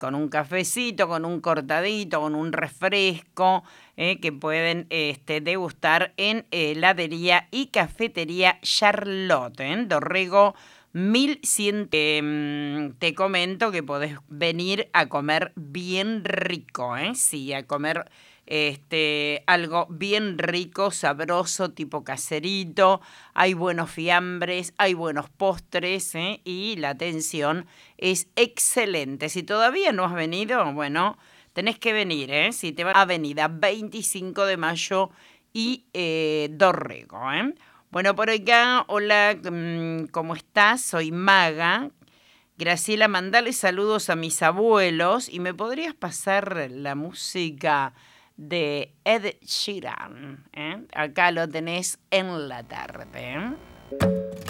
con un cafecito, con un cortadito, con un refresco, que pueden degustar en heladería y cafetería Charlotte, en Dorrego 1100. Te comento que podés venir a comer bien rico, sí, a comer algo bien rico, sabroso, tipo caserito. Hay buenos fiambres, hay buenos postres, y la atención es excelente. Si todavía no has venido, bueno, tenés que venir, si te vas a Avenida 25 de Mayo y Dorrego, Bueno, por acá, hola, ¿cómo estás? Soy Maga. Graciela, mandale saludos a mis abuelos y me podrías pasar la música de Ed Sheeran, Acá lo tenés en la tarde,